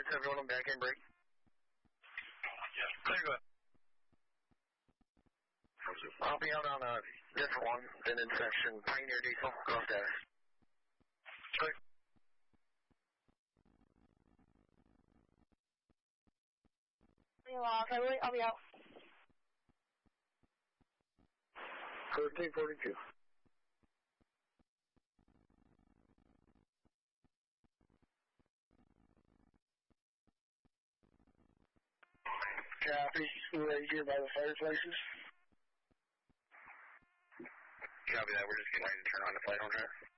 7-1, back in break. Yeah, there you go. I'll be out on a different one, an intersection, Pioneer Diesel, go up there. Okay. I'll be out. 1342. Copy. We're right here by the fireplaces. Copy that. We're just getting ready to turn on the flight on her.